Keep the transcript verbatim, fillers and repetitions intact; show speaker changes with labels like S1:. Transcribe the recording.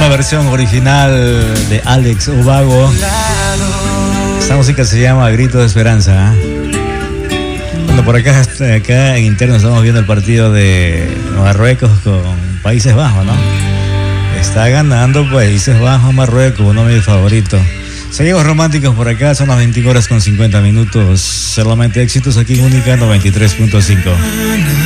S1: una versión original de Alex Ubago. Esta música se llama Grito de Esperanza. Bueno, por acá, acá en interno estamos viendo el partido de Marruecos con Países Bajos, ¿no? Está ganando Países Bajos, Marruecos, uno de mis favoritos. Seguimos románticos por acá, son las veintiuna horas con cincuenta minutos. Solamente éxitos aquí en Única noventa y tres punto cinco.